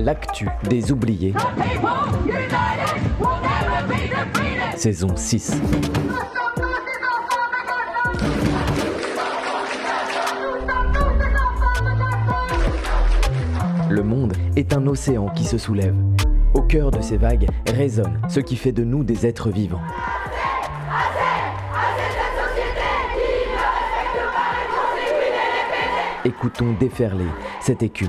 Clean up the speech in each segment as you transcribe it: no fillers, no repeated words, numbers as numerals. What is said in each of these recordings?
l'actu des oubliés. Saison 6. Le monde est un océan qui se soulève. Au cœur de ces vagues résonne ce qui fait de nous des êtres vivants. Écoutons déferler cette écume.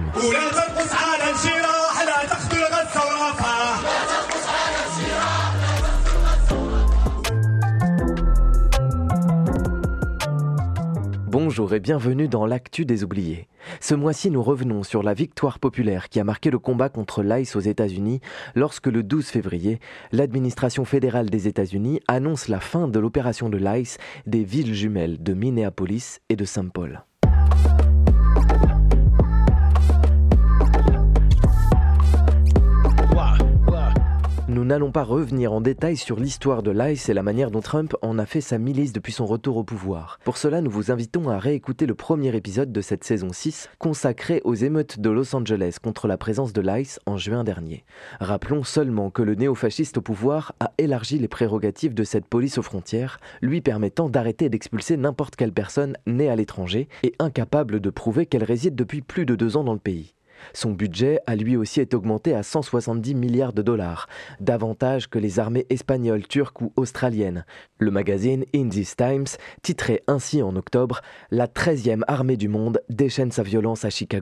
Bonjour et bienvenue dans l'actu des oubliés. Ce mois-ci, nous revenons sur la victoire populaire qui a marqué le combat contre l'ICE aux États-Unis lorsque le 12 février, l'administration fédérale des États-Unis annonce la fin de l'opération de l'ICE des villes jumelles de Minneapolis et de Saint Paul. Nous n'allons pas revenir en détail sur l'histoire de l'ICE et la manière dont Trump en a fait sa milice depuis son retour au pouvoir. Pour cela, nous vous invitons à réécouter le premier épisode de cette saison 6 consacré aux émeutes de Los Angeles contre la présence de l'ICE en juin dernier. Rappelons seulement que le néofasciste au pouvoir a élargi les prérogatives de cette police aux frontières, lui permettant d'arrêter et d'expulser n'importe quelle personne née à l'étranger et incapable de prouver qu'elle réside depuis plus de 2 ans dans le pays. Son budget a lui aussi été augmenté à 170 milliards de dollars, davantage que les armées espagnoles, turques ou australiennes. Le magazine In These Times titrait ainsi en octobre « La 13e armée du monde déchaîne sa violence à Chicago ».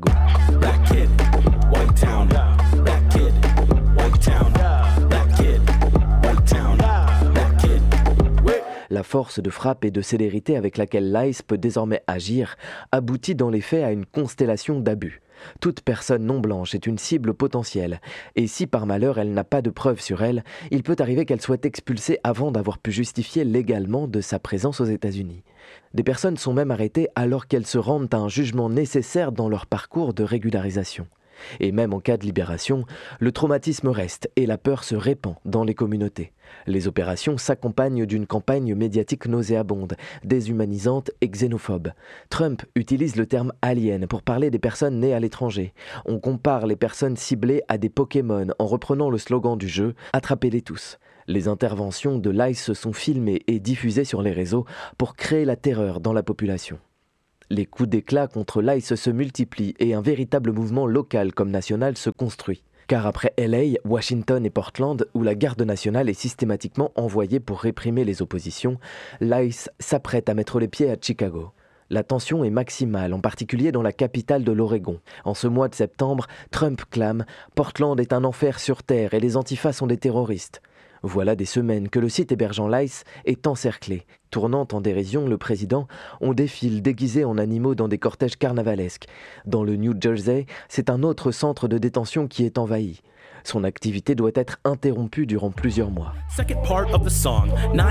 La force de frappe et de célérité avec laquelle l'ICE peut désormais agir aboutit dans les faits à une constellation d'abus. Toute personne non blanche est une cible potentielle, et si par malheur elle n'a pas de preuves sur elle, il peut arriver qu'elle soit expulsée avant d'avoir pu justifier légalement de sa présence aux États-Unis. Des personnes sont même arrêtées alors qu'elles se rendent à un jugement nécessaire dans leur parcours de régularisation. Et même en cas de libération, le traumatisme reste et la peur se répand dans les communautés. Les opérations s'accompagnent d'une campagne médiatique nauséabonde, déshumanisante et xénophobe. Trump utilise le terme « alien » pour parler des personnes nées à l'étranger. On compare les personnes ciblées à des Pokémon en reprenant le slogan du jeu « Attrapez-les tous ». Les interventions de l'ICE sont filmées et diffusées sur les réseaux pour créer la terreur dans la population. Les coups d'éclat contre l'ICE se multiplient et un véritable mouvement local comme national se construit. Car après LA, Washington et Portland, où la garde nationale est systématiquement envoyée pour réprimer les oppositions, l'ICE s'apprête à mettre les pieds à Chicago. La tension est maximale, en particulier dans la capitale de l'Oregon. En ce mois de septembre, Trump clame « Portland est un enfer sur terre et les antifas sont des terroristes ». Voilà des semaines que le site hébergeant l'ICE est encerclé. Tournant en dérision le président, on défile déguisé en animaux dans des cortèges carnavalesques. Dans le New Jersey, c'est un autre centre de détention qui est envahi. Son activité doit être interrompue durant plusieurs mois. Second part of the song,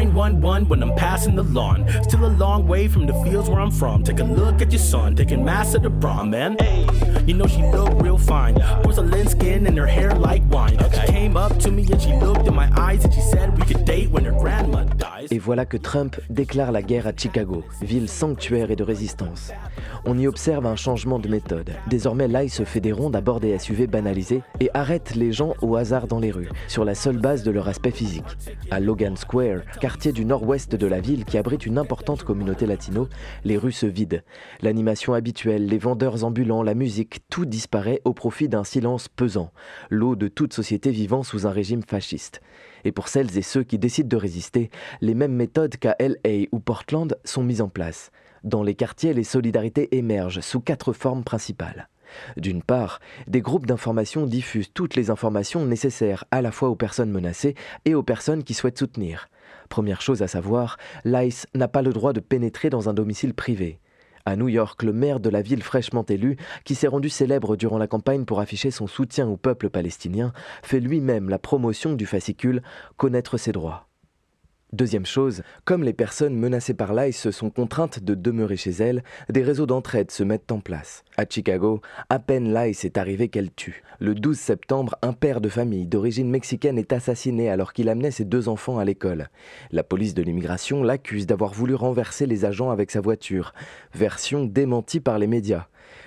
911 when I'm passing the lawn. Still a long way from the fields where I'm from. Take a look at your son, taking mass of the prom, man. Hey, you know she looked real fine. Porcelain skin and her hair like wine. She came up to me and she looked in my eyes and she said we could date when her grandma dies. Et voilà que Trump déclare la guerre à Chicago, ville sanctuaire et de résistance. On y observe un changement de méthode. Désormais, l'ICE fait des rondes à bord des SUV banalisés et arrête les gens au hasard dans les rues, sur la seule base de leur aspect physique. À Logan Square, quartier du nord-ouest de la ville qui abrite une importante communauté latino, les rues se vident. L'animation habituelle, les vendeurs ambulants, la musique, tout disparaît au profit d'un silence pesant, lot de toute société vivant sous un régime fasciste. Et pour celles et ceux qui décident de résister, les mêmes méthodes qu'à LA ou Portland sont mises en place. Dans les quartiers, les solidarités émergent sous 4 formes principales. D'une part, des groupes d'information diffusent toutes les informations nécessaires à la fois aux personnes menacées et aux personnes qui souhaitent soutenir. Première chose à savoir, l'ICE n'a pas le droit de pénétrer dans un domicile privé. À New York, le maire de la ville fraîchement élu, qui s'est rendu célèbre durant la campagne pour afficher son soutien au peuple palestinien, fait lui-même la promotion du fascicule « Connaître ses droits ». Deuxième chose, comme les personnes menacées par l'ICE sont contraintes de demeurer chez elles, des réseaux d'entraide se mettent en place. À Chicago, à peine l'ICE est arrivé qu'elle tue. Le 12 septembre, un père de famille d'origine mexicaine est assassiné alors qu'il amenait ses 2 enfants à l'école. La police de l'immigration l'accuse d'avoir voulu renverser les agents avec sa voiture. Version démentie par les médias.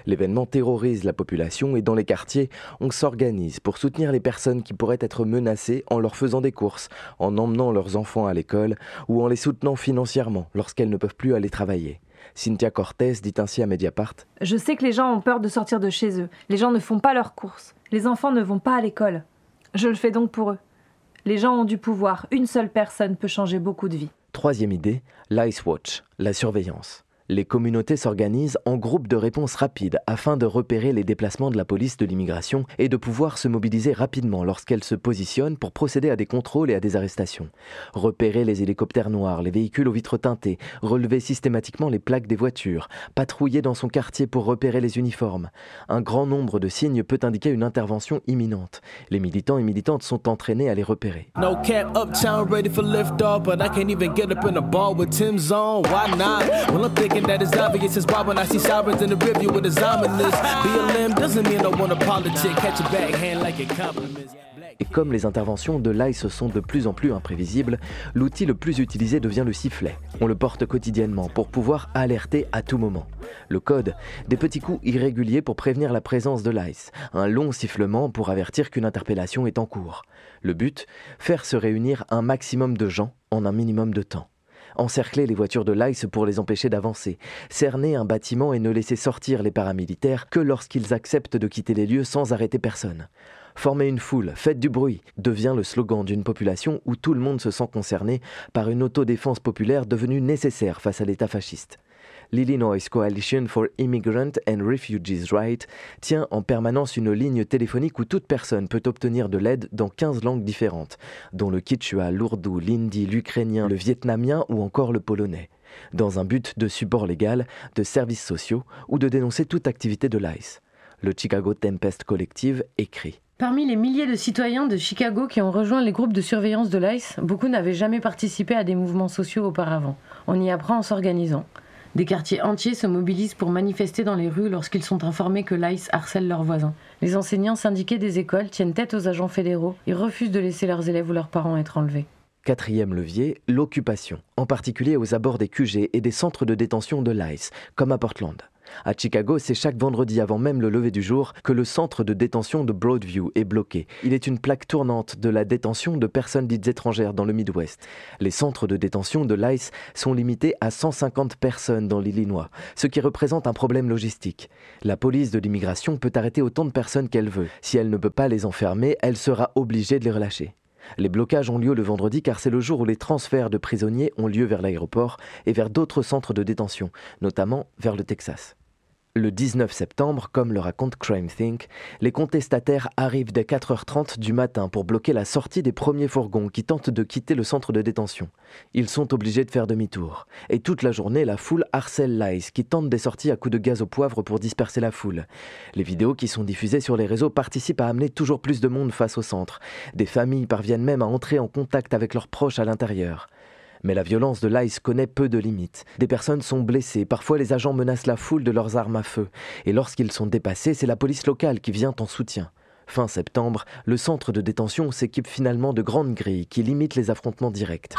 L'événement terrorise la population et dans les quartiers, on s'organise pour soutenir les personnes qui pourraient être menacées en leur faisant des courses, en emmenant leurs enfants à l'école ou en les soutenant financièrement lorsqu'elles ne peuvent plus aller travailler. Cynthia Cortez dit ainsi à Mediapart : « Je sais que les gens ont peur de sortir de chez eux. Les gens ne font pas leurs courses. Les enfants ne vont pas à l'école. Je le fais donc pour eux. Les gens ont du pouvoir. Une seule personne peut changer beaucoup de vies. » Troisième idée, l'Ice Watch, la surveillance. Les communautés s'organisent en groupes de réponse rapides afin de repérer les déplacements de la police de l'immigration et de pouvoir se mobiliser rapidement lorsqu'elle se positionne pour procéder à des contrôles et à des arrestations. Repérer les hélicoptères noirs, les véhicules aux vitres teintées, relever systématiquement les plaques des voitures, patrouiller dans son quartier pour repérer les uniformes. Un grand nombre de signes peut indiquer une intervention imminente. Les militants et militantes sont entraînés à les repérer. No cap, uptown, ready for lift off, but I can't even get up in a bar with Tim's on. Why not? Well, I'm thinking that is obvious. It's why when I see sirens in the review with a ominous. BLM doesn't mean I want a politic. Catch a backhand like a compliment. Et comme les interventions de l'ICE sont de plus en plus imprévisibles, l'outil le plus utilisé devient le sifflet. On le porte quotidiennement pour pouvoir alerter à tout moment. Le code, des petits coups irréguliers pour prévenir la présence de l'ICE, un long sifflement pour avertir qu'une interpellation est en cours. Le but, faire se réunir un maximum de gens en un minimum de temps. Encercler les voitures de l'ICE pour les empêcher d'avancer, cerner un bâtiment et ne laisser sortir les paramilitaires que lorsqu'ils acceptent de quitter les lieux sans arrêter personne. Former une foule, faites du bruit, devient le slogan d'une population où tout le monde se sent concerné par une autodéfense populaire devenue nécessaire face à l'État fasciste. L'Illinois Coalition for Immigrant and Refugees Rights tient en permanence une ligne téléphonique où toute personne peut obtenir de l'aide dans 15 langues différentes, dont le quichua, l'ourdou, l'hindi, l'ukrainien, le vietnamien ou encore le polonais, dans un but de support légal, de services sociaux ou de dénoncer toute activité de l'ICE. Le Chicago Tempest Collective écrit : Parmi les milliers de citoyens de Chicago qui ont rejoint les groupes de surveillance de l'ICE, beaucoup n'avaient jamais participé à des mouvements sociaux auparavant. On y apprend en s'organisant. Des quartiers entiers se mobilisent pour manifester dans les rues lorsqu'ils sont informés que l'ICE harcèle leurs voisins. Les enseignants syndiqués des écoles tiennent tête aux agents fédéraux et refusent de laisser leurs élèves ou leurs parents être enlevés. Quatrième levier, l'occupation, en particulier aux abords des QG et des centres de détention de l'ICE, comme à Portland. À Chicago, c'est chaque vendredi avant même le lever du jour que le centre de détention de Broadview est bloqué. Il est une plaque tournante de la détention de personnes dites étrangères dans le Midwest. Les centres de détention de l'ICE sont limités à 150 personnes dans l'Illinois, ce qui représente un problème logistique. La police de l'immigration peut arrêter autant de personnes qu'elle veut. Si elle ne peut pas les enfermer, elle sera obligée de les relâcher. Les blocages ont lieu le vendredi car c'est le jour où les transferts de prisonniers ont lieu vers l'aéroport et vers d'autres centres de détention, notamment vers le Texas. Le 19 septembre, comme le raconte CrimethInc, les contestataires arrivent dès 4h30 du matin pour bloquer la sortie des premiers fourgons qui tentent de quitter le centre de détention. Ils sont obligés de faire demi-tour. Et toute la journée, la foule harcèle l'ICE qui tente des sorties à coups de gaz au poivre pour disperser la foule. Les vidéos qui sont diffusées sur les réseaux participent à amener toujours plus de monde face au centre. Des familles parviennent même à entrer en contact avec leurs proches à l'intérieur. Mais la violence de l'ICE connaît peu de limites. Des personnes sont blessées, parfois les agents menacent la foule de leurs armes à feu. Et lorsqu'ils sont dépassés, c'est la police locale qui vient en soutien. Fin septembre, le centre de détention s'équipe finalement de grandes grilles qui limitent les affrontements directs.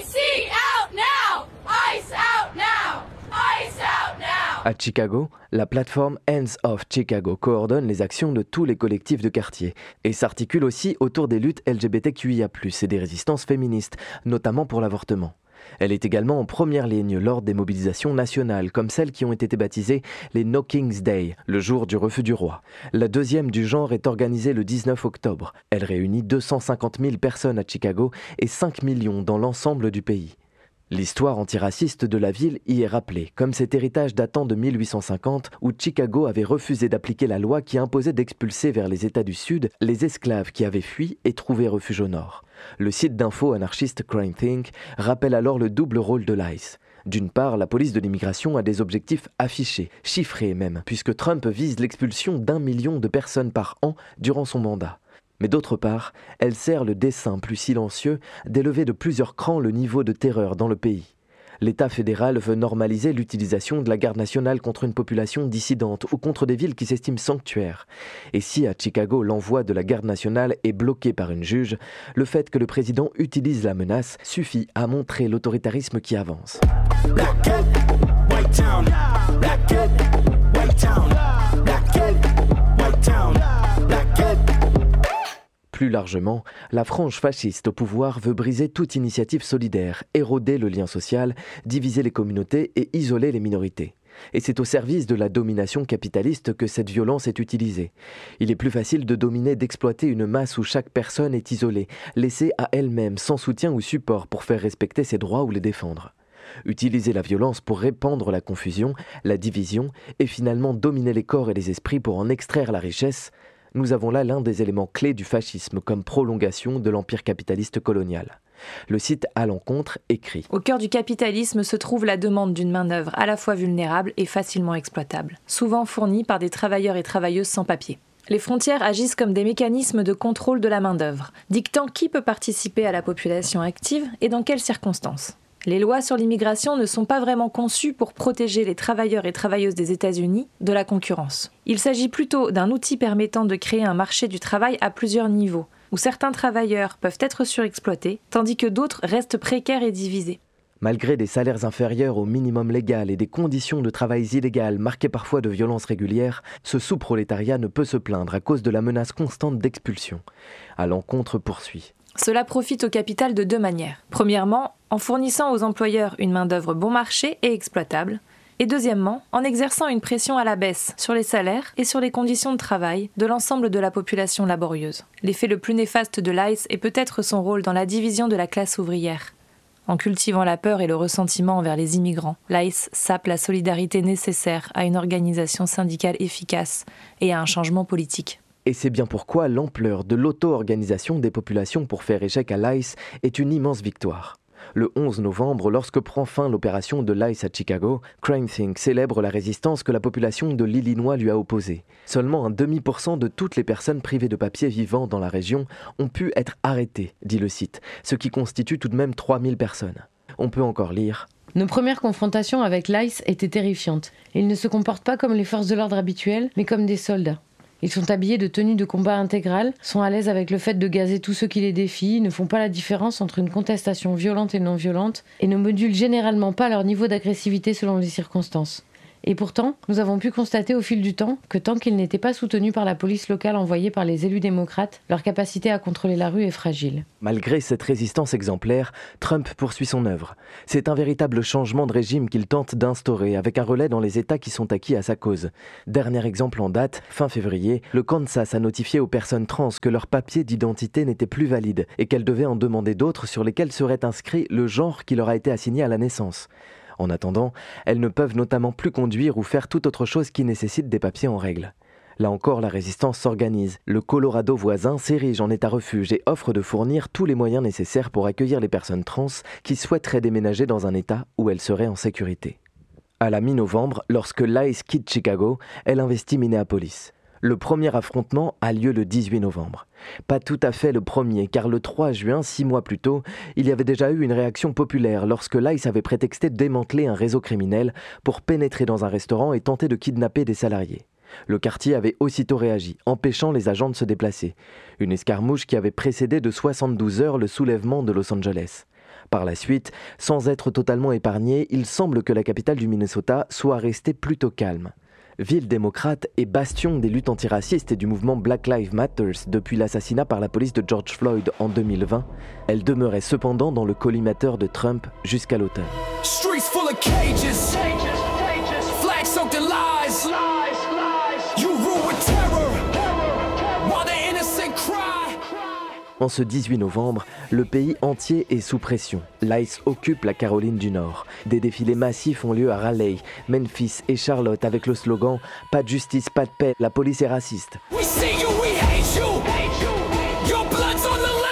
À Chicago, la plateforme Hands Off Chicago coordonne les actions de tous les collectifs de quartier et s'articule aussi autour des luttes LGBTQIA+, et des résistances féministes, notamment pour l'avortement. Elle est également en première ligne lors des mobilisations nationales, comme celles qui ont été baptisées les No King's Day, le jour du refus du roi. La deuxième du genre est organisée le 19 octobre. Elle réunit 250 000 personnes à Chicago et 5 millions dans l'ensemble du pays. L'histoire antiraciste de la ville y est rappelée, comme cet héritage datant de 1850 où Chicago avait refusé d'appliquer la loi qui imposait d'expulser vers les États du Sud les esclaves qui avaient fui et trouvé refuge au nord. Le site d'info anarchiste CrimethInc rappelle alors le double rôle de l'ICE. D'une part, la police de l'immigration a des objectifs affichés, chiffrés même, puisque Trump vise l'expulsion d'1 million de personnes par an durant son mandat. Mais d'autre part, elle sert le dessein plus silencieux d'élever de plusieurs crans le niveau de terreur dans le pays. L'État fédéral veut normaliser l'utilisation de la garde nationale contre une population dissidente ou contre des villes qui s'estiment sanctuaires. Et si à Chicago l'envoi de la garde nationale est bloqué par une juge, le fait que le président utilise la menace suffit à montrer l'autoritarisme qui avance. Black Plus largement, la frange fasciste au pouvoir veut briser toute initiative solidaire, éroder le lien social, diviser les communautés et isoler les minorités. Et c'est au service de la domination capitaliste que cette violence est utilisée. Il est plus facile de dominer, d'exploiter une masse où chaque personne est isolée, laissée à elle-même, sans soutien ou support pour faire respecter ses droits ou les défendre. Utiliser la violence pour répandre la confusion, la division et finalement dominer les corps et les esprits pour en extraire la richesse, nous avons là l'un des éléments clés du fascisme comme prolongation de l'empire capitaliste colonial. Le site À l'encontre écrit : Au cœur du capitalisme se trouve la demande d'une main-d'œuvre à la fois vulnérable et facilement exploitable, souvent fournie par des travailleurs et travailleuses sans papier. Les frontières agissent comme des mécanismes de contrôle de la main-d'œuvre, dictant qui peut participer à la population active et dans quelles circonstances. Les lois sur l'immigration ne sont pas vraiment conçues pour protéger les travailleurs et travailleuses des États-Unis de la concurrence. Il s'agit plutôt d'un outil permettant de créer un marché du travail à plusieurs niveaux, où certains travailleurs peuvent être surexploités, tandis que d'autres restent précaires et divisés. Malgré des salaires inférieurs au minimum légal et des conditions de travail illégales marquées parfois de violences régulières, ce sous-prolétariat ne peut se plaindre à cause de la menace constante d'expulsion. À l'encontre poursuit. Cela profite au capital de deux manières. Premièrement, en fournissant aux employeurs une main-d'œuvre bon marché et exploitable. Et deuxièmement, en exerçant une pression à la baisse sur les salaires et sur les conditions de travail de l'ensemble de la population laborieuse. L'effet le plus néfaste de l'ICE est peut-être son rôle dans la division de la classe ouvrière. En cultivant la peur et le ressentiment envers les immigrants, l'ICE sape la solidarité nécessaire à une organisation syndicale efficace et à un changement politique. Et c'est bien pourquoi l'ampleur de l'auto-organisation des populations pour faire échec à l'ICE est une immense victoire. Le 11 novembre, lorsque prend fin l'opération de l'ICE à Chicago, Crime Think célèbre la résistance que la population de l'Illinois lui a opposée. Seulement 0,5% de toutes les personnes privées de papier vivant dans la région ont pu être arrêtées, dit le site, ce qui constitue tout de même 3000 personnes. On peut encore lire. Nos premières confrontations avec l'ICE étaient terrifiantes. Ils ne se comportent pas comme les forces de l'ordre habituelles, mais comme des soldats. Ils sont habillés de tenues de combat intégrales, sont à l'aise avec le fait de gazer tous ceux qui les défient, ne font pas la différence entre une contestation violente et non violente, et ne modulent généralement pas leur niveau d'agressivité selon les circonstances. Et pourtant, nous avons pu constater au fil du temps que tant qu'ils n'étaient pas soutenus par la police locale envoyée par les élus démocrates, leur capacité à contrôler la rue est fragile. Malgré cette résistance exemplaire, Trump poursuit son œuvre. C'est un véritable changement de régime qu'il tente d'instaurer avec un relais dans les États qui sont acquis à sa cause. Dernier exemple en date, fin février, le Kansas a notifié aux personnes trans que leur papier d'identité n'était plus valide et qu'elles devaient en demander d'autres sur lesquels serait inscrit le genre qui leur a été assigné à la naissance. En attendant, elles ne peuvent notamment plus conduire ou faire toute autre chose qui nécessite des papiers en règle. Là encore, la résistance s'organise. Le Colorado voisin s'érige en état refuge et offre de fournir tous les moyens nécessaires pour accueillir les personnes trans qui souhaiteraient déménager dans un état où elles seraient en sécurité. À la mi-novembre, lorsque l'ICE quitte Chicago, elle investit Minneapolis. Le premier affrontement a lieu le 18 novembre. Pas tout à fait le premier, car le 3 juin, 6 mois plus tôt, il y avait déjà eu une réaction populaire lorsque l'ICE avait prétexté de démanteler un réseau criminel pour pénétrer dans un restaurant et tenter de kidnapper des salariés. Le quartier avait aussitôt réagi, empêchant les agents de se déplacer. Une escarmouche qui avait précédé de 72 heures le soulèvement de Los Angeles. Par la suite, sans être totalement épargnée, il semble que la capitale du Minnesota soit restée plutôt calme. Ville démocrate et bastion des luttes antiracistes et du mouvement Black Lives Matter depuis l'assassinat par la police de George Floyd en 2020, elle demeurait cependant dans le collimateur de Trump jusqu'à l'automne. Streets full of cages, flags soaked in lies. You rule with terror, while the innocent cry. En ce 18 novembre, le pays entier est sous pression. L'ICE occupe la Caroline du Nord. Des défilés massifs ont lieu à Raleigh, Memphis et Charlotte avec le slogan « Pas de justice, pas de paix, la police est raciste ». We see you, we hate you. Your blood's on the line.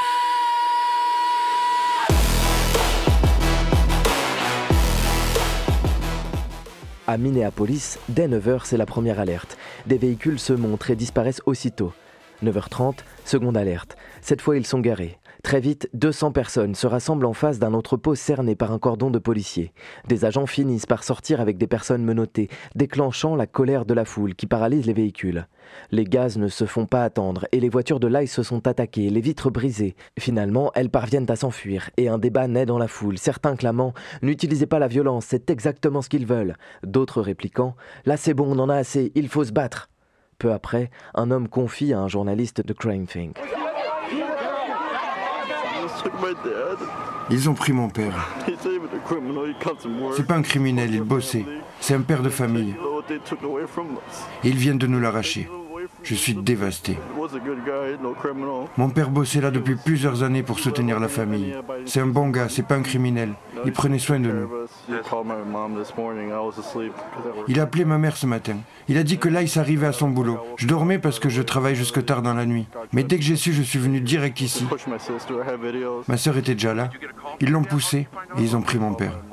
À Minneapolis, dès 9h, c'est la première alerte. Des véhicules se montrent et disparaissent aussitôt. 9h30, seconde alerte. Cette fois, ils sont garés. Très vite, 200 personnes se rassemblent en face d'un entrepôt cerné par un cordon de policiers. Des agents finissent par sortir avec des personnes menottées, déclenchant la colère de la foule qui paralyse les véhicules. Les gaz ne se font pas attendre et les voitures de l'ICE se sont attaquées, les vitres brisées. Finalement, elles parviennent à s'enfuir et un débat naît dans la foule, certains clamant « N'utilisez pas la violence, c'est exactement ce qu'ils veulent », d'autres répliquant « Là c'est bon, on en a assez, il faut se battre ». Peu après, un homme confie à un journaliste de CrimeThink. Ils ont pris mon père. C'est pas un criminel, il bossait. C'est un père de famille. Et ils viennent de nous l'arracher. Je suis dévasté. Mon père bossait là depuis plusieurs années pour soutenir la famille. C'est un bon gars, c'est pas un criminel. Il prenait soin de nous. Il a appelé ma mère ce matin. Il a dit que l'ICE arrivait à son boulot. Je dormais parce que je travaille jusque tard dans la nuit. Mais dès que j'ai su, je suis venu direct ici. Ma sœur était déjà là. Ils l'ont poussé et ils ont pris mon père.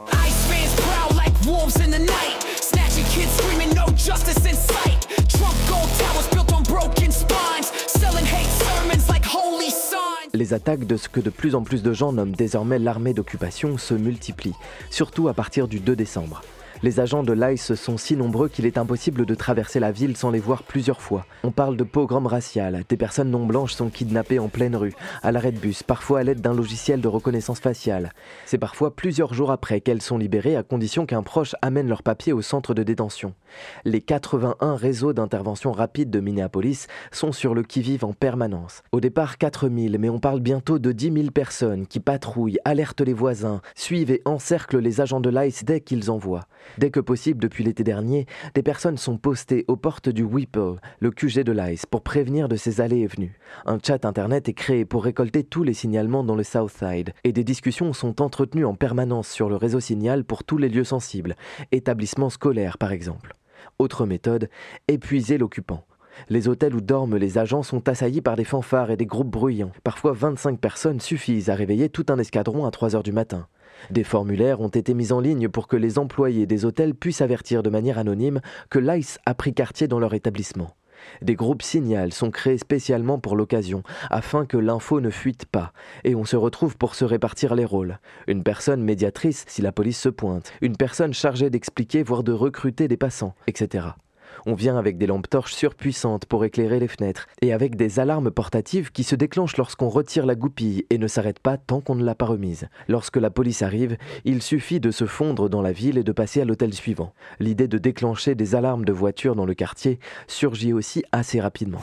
Les attaques de ce que de plus en plus de gens nomment désormais l'armée d'occupation se multiplient, surtout à partir du 2 décembre. Les agents de l'ICE sont si nombreux qu'il est impossible de traverser la ville sans les voir plusieurs fois. On parle de pogrom racial, des personnes non blanches sont kidnappées en pleine rue, à l'arrêt de bus, parfois à l'aide d'un logiciel de reconnaissance faciale. C'est parfois plusieurs jours après qu'elles sont libérées à condition qu'un proche amène leurs papiers au centre de détention. Les 81 réseaux d'intervention rapide de Minneapolis sont sur le qui-vive en permanence. Au départ 4000, mais on parle bientôt de 10 000 personnes qui patrouillent, alertent les voisins, suivent et encerclent les agents de l'ICE dès qu'ils envoient. Dès que possible, depuis l'été dernier, des personnes sont postées aux portes du Whipple, le QG de l'ICE, pour prévenir de ces allées et venues. Un chat internet est créé pour récolter tous les signalements dans le Southside, et des discussions sont entretenues en permanence sur le réseau Signal pour tous les lieux sensibles, établissements scolaires par exemple. Autre méthode, épuiser l'occupant. Les hôtels où dorment les agents sont assaillis par des fanfares et des groupes bruyants. Parfois 25 personnes suffisent à réveiller tout un escadron à 3 heures du matin. Des formulaires ont été mis en ligne pour que les employés des hôtels puissent avertir de manière anonyme que l'ICE a pris quartier dans leur établissement. Des groupes Signal sont créés spécialement pour l'occasion, afin que l'info ne fuite pas, et on se retrouve pour se répartir les rôles. Une personne médiatrice si la police se pointe, une personne chargée d'expliquer voire de recruter des passants, etc. On vient avec des lampes torches surpuissantes pour éclairer les fenêtres et avec des alarmes portatives qui se déclenchent lorsqu'on retire la goupille et ne s'arrêtent pas tant qu'on ne l'a pas remise. Lorsque la police arrive, il suffit de se fondre dans la ville et de passer à l'hôtel suivant. L'idée de déclencher des alarmes de voitures dans le quartier surgit aussi assez rapidement.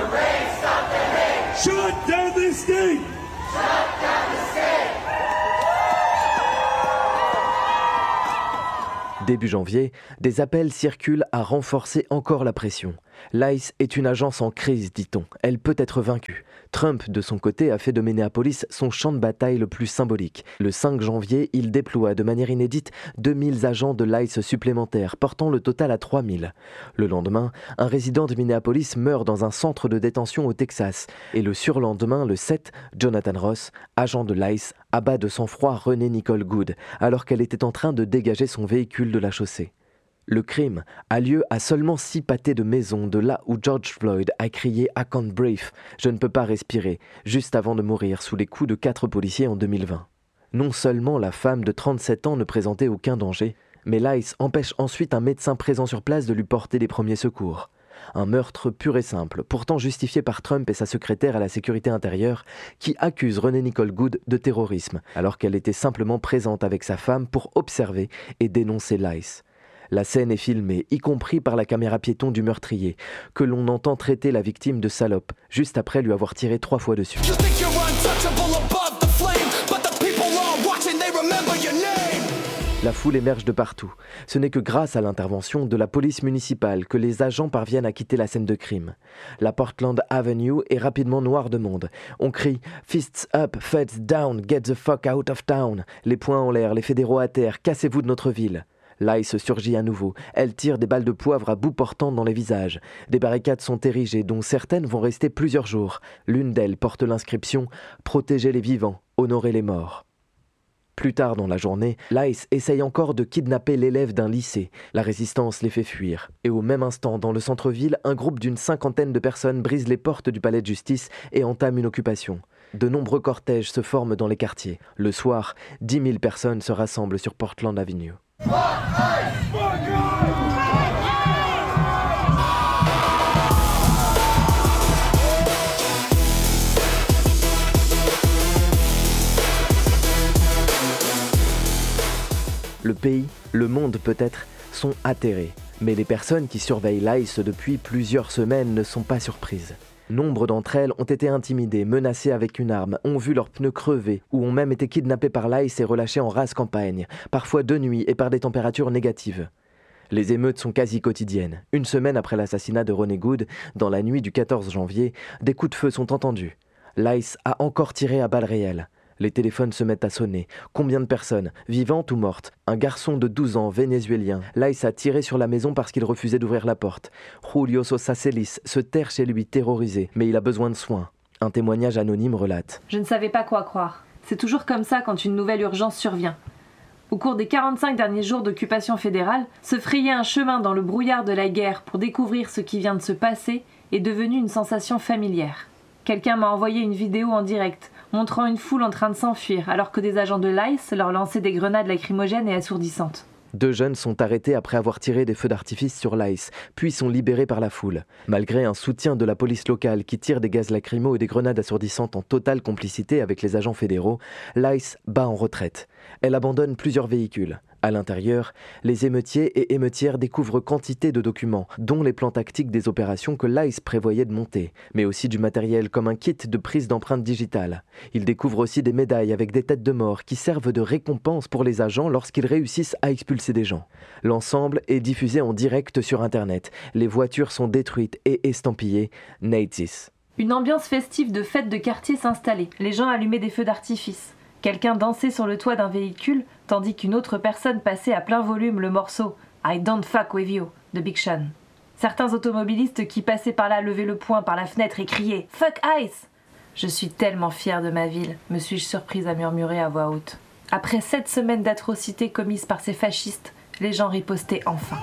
Shut down this state! Début janvier, des appels circulent à renforcer encore la pression. L'ICE est une agence en crise, dit-on. Elle peut être vaincue. Trump, de son côté, a fait de Minneapolis son champ de bataille le plus symbolique. Le 5 janvier, il déploie de manière inédite 2000 agents de l'ICE supplémentaires, portant le total à 3000. Le lendemain, un résident de Minneapolis meurt dans un centre de détention au Texas. Et le surlendemain, le 7, Jonathan Ross, agent de l'ICE, abat de sang-froid Renée Nicole Good, alors qu'elle était en train de dégager son véhicule de la chaussée. Le crime a lieu à seulement 6 pâtés de maison de là où George Floyd a crié « I can't breathe », je ne peux pas respirer, juste avant de mourir sous les coups de 4 policiers en 2020. Non seulement la femme de 37 ans ne présentait aucun danger, mais l'ICE empêche ensuite un médecin présent sur place de lui porter les premiers secours. Un meurtre pur et simple, pourtant justifié par Trump et sa secrétaire à la sécurité intérieure, qui accuse Renée Nicole Good de terrorisme, alors qu'elle était simplement présente avec sa femme pour observer et dénoncer l'ICE. La scène est filmée, y compris par la caméra piéton du meurtrier, que l'on entend traiter la victime de salope, juste après lui avoir tiré 3 fois dessus. La foule émerge de partout. Ce n'est que grâce à l'intervention de la police municipale que les agents parviennent à quitter la scène de crime. La Portland Avenue est rapidement noire de monde. On crie « Fists up, feds down, get the fuck out of town !» Les poings en l'air, les fédéraux à terre, cassez-vous de notre ville. L'ICE surgit à nouveau. Elle tire des balles de poivre à bout portant dans les visages. Des barricades sont érigées, dont certaines vont rester plusieurs jours. L'une d'elles porte l'inscription « Protéger les vivants, honorer les morts ». Plus tard dans la journée, l'ICE essaye encore de kidnapper l'élève d'un lycée. La résistance les fait fuir. Et au même instant, dans le centre-ville, un groupe d'une 50aine de personnes brise les portes du palais de justice et entame une occupation. De nombreux cortèges se forment dans les quartiers. Le soir, 10 000 personnes se rassemblent sur Portland Avenue. Le pays, le monde peut-être, sont atterrés. Mais les personnes qui surveillent Lice depuis plusieurs semaines ne sont pas surprises. Nombre d'entre elles ont été intimidées, menacées avec une arme, ont vu leurs pneus crever ou ont même été kidnappées par Lice et relâchées en rase campagne, parfois de nuit et par des températures négatives. Les émeutes sont quasi quotidiennes. Une semaine après l'assassinat de Ronnie Good, dans la nuit du 14 janvier, des coups de feu sont entendus. Lice a encore tiré à balles réelles. Les téléphones se mettent à sonner. Combien de personnes, vivantes ou mortes? Un garçon de 12 ans, vénézuélien. Lice a tiré sur la maison parce qu'il refusait d'ouvrir la porte. Julio Sosa Celis se terre chez lui terrorisé, mais il a besoin de soins. Un témoignage anonyme relate. Je ne savais pas quoi croire. C'est toujours comme ça quand une nouvelle urgence survient. Au cours des 45 derniers jours d'occupation fédérale, se frayer un chemin dans le brouillard de la guerre pour découvrir ce qui vient de se passer est devenu une sensation familière. Quelqu'un m'a envoyé une vidéo en direct, montrant une foule en train de s'enfuir, alors que des agents de Lice leur lançaient des grenades lacrymogènes et assourdissantes. 2 jeunes sont arrêtés après avoir tiré des feux d'artifice sur Lice, puis sont libérés par la foule. Malgré un soutien de la police locale qui tire des gaz lacrymaux et des grenades assourdissantes en totale complicité avec les agents fédéraux, Lice bat en retraite. Elle abandonne plusieurs véhicules. À l'intérieur, les émeutiers et émeutières découvrent quantité de documents, dont les plans tactiques des opérations que Lice prévoyait de monter, mais aussi du matériel comme un kit de prise d'empreintes digitales. Ils découvrent aussi des médailles avec des têtes de mort qui servent de récompense pour les agents lorsqu'ils réussissent à expulser des gens. L'ensemble est diffusé en direct sur Internet. Les voitures sont détruites et estampillées « Nazis ». Une ambiance festive de fête de quartier s'installait. Les gens allumaient des feux d'artifice. Quelqu'un dansait sur le toit d'un véhicule, tandis qu'une autre personne passait à plein volume le morceau « I Don't Fuck With You » de Big Sean. Certains automobilistes qui passaient par là levaient le poing par la fenêtre et criaient « Fuck Ice !» Je suis tellement fière de ma ville, me suis-je surprise à murmurer à voix haute. Après 7 semaines d'atrocités commises par ces fascistes, les gens ripostaient enfin.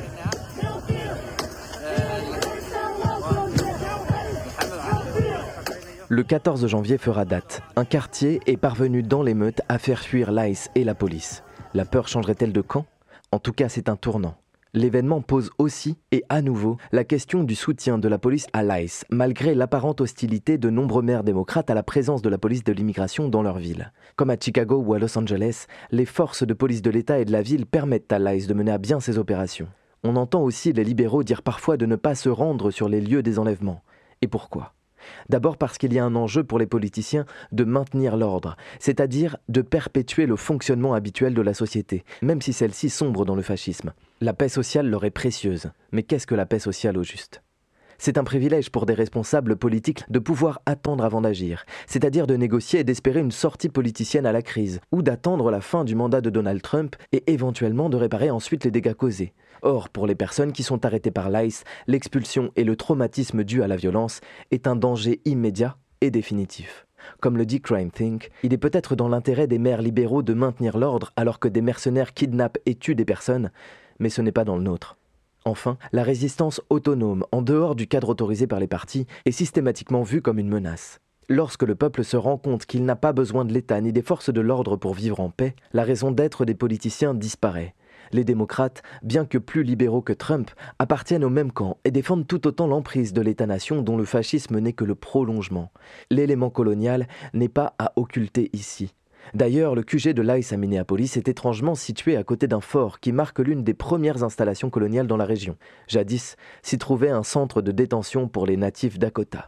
Le 14 janvier fera date. Un quartier est parvenu dans l'émeute à faire fuir Lice et la police. La peur changerait-elle de camp? En tout cas, c'est un tournant. L'événement pose aussi, et à nouveau, la question du soutien de la police à Lice, malgré l'apparente hostilité de nombreux maires démocrates à la présence de la police de l'immigration dans leur ville. Comme à Chicago ou à Los Angeles, les forces de police de l'État et de la ville permettent à Lice de mener à bien ses opérations. On entend aussi les libéraux dire parfois de ne pas se rendre sur les lieux des enlèvements. Et pourquoi ? D'abord parce qu'il y a un enjeu pour les politiciens de maintenir l'ordre, c'est-à-dire de perpétuer le fonctionnement habituel de la société, même si celle-ci sombre dans le fascisme. La paix sociale leur est précieuse, mais qu'est-ce que la paix sociale au juste ? C'est un privilège pour des responsables politiques de pouvoir attendre avant d'agir, c'est-à-dire de négocier et d'espérer une sortie politicienne à la crise, ou d'attendre la fin du mandat de Donald Trump et éventuellement de réparer ensuite les dégâts causés. Or, pour les personnes qui sont arrêtées par Lice, l'expulsion et le traumatisme dû à la violence est un danger immédiat et définitif. Comme le dit Crime Think, il est peut-être dans l'intérêt des maires libéraux de maintenir l'ordre alors que des mercenaires kidnappent et tuent des personnes, mais ce n'est pas dans le nôtre. Enfin, la résistance autonome, en dehors du cadre autorisé par les partis, est systématiquement vue comme une menace. Lorsque le peuple se rend compte qu'il n'a pas besoin de l'État ni des forces de l'ordre pour vivre en paix, la raison d'être des politiciens disparaît. Les démocrates, bien que plus libéraux que Trump, appartiennent au même camp et défendent tout autant l'emprise de l'État-nation dont le fascisme n'est que le prolongement. L'élément colonial n'est pas à occulter ici. D'ailleurs, le QG de Lice à Minneapolis est étrangement situé à côté d'un fort qui marque l'une des premières installations coloniales dans la région. Jadis, s'y trouvait un centre de détention pour les natifs Dakota.